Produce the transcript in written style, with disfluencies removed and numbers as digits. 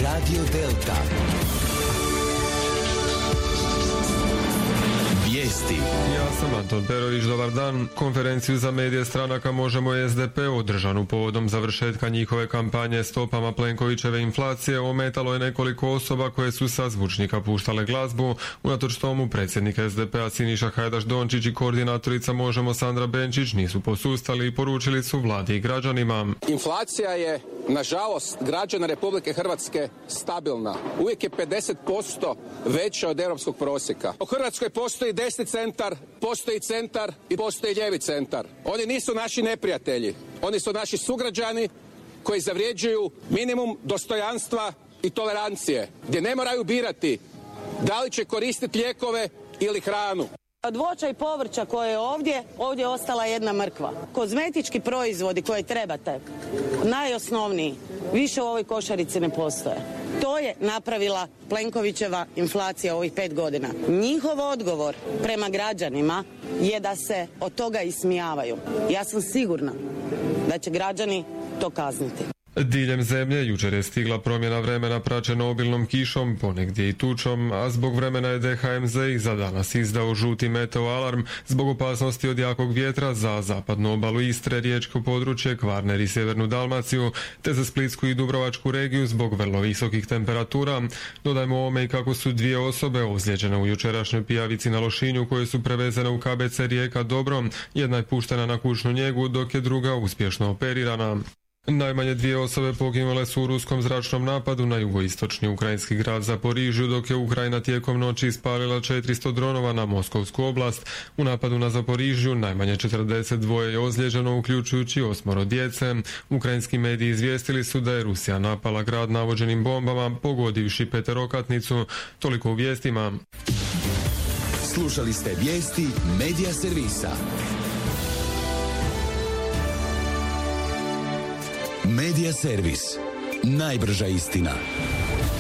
Radio Delta. Vijesti. Ja sam Anton Perović, dobar dan. Konferenciju za medije stranaka Možemo i SDP održanu povodom završetka njihove kampanje stopama Plenkovićeve inflacije ometalo je nekoliko osoba koje su sa zvučnika puštale glazbu. Unatoč tomu predsjednik SDP-a Siniša Hajdaš Dončić i koordinatorica Možemo Sandra Benčić nisu posustali i poručili su vladi i građanima. Inflacija je, nažalost, građana Republike Hrvatske stabilna. Uvijek je 50% veća od europskog prosjeka. U Hrvatskoj postoji desni centar, postoji centar i postoji lijevi centar. Oni nisu naši neprijatelji. Oni su naši sugrađani koji zavređuju minimum dostojanstva i tolerancije, gdje ne moraju birati da li će koristiti lijekove ili hranu. Od voća i povrća koje je ovdje je ostala jedna mrkva. Kozmetički proizvodi koje trebate, najosnovniji, više u ovoj košarici ne postoje. To je napravila Plenkovićeva inflacija ovih 5 godina. Njihov odgovor prema građanima je da se od toga ismijavaju. Ja sam sigurna da će građani to kazniti. Diljem zemlje jučer je stigla promjena vremena praćena obilnom kišom, ponegdje i tučom, a zbog vremena je DHMZ za danas izdao žuti meteo alarm zbog opasnosti od jakog vjetra za zapadnu obalu Istre, riječko područje, Kvarner i sjevernu Dalmaciju, te za Splitsku i Dubrovačku regiju zbog vrlo visokih temperatura. Dodajmo ovome i kako su 2 osobe ozlijeđene u jučerašnjoj pijavici na Lošinju koje su prevezene u KBC Rijeka Dobro. Jedna je puštena na kućnu njegu, dok je druga uspješno operirana. Najmanje 2 osobe poginule su u ruskom zračnom napadu na jugoistočni ukrajinski grad Zaporižju, dok je Ukrajina tijekom noći ispalila 400 dronova na Moskovsku oblast. U napadu na Zaporižju najmanje 42 je ozlijeđeno, uključujući 8 djece. Ukrajinski mediji izvijestili su da je Rusija napala grad navođenim bombama, pogodivši peterokatnicu. Toliko u vijestima. Slušali ste vijesti Medija servisa. Medija servis. Najbrža istina.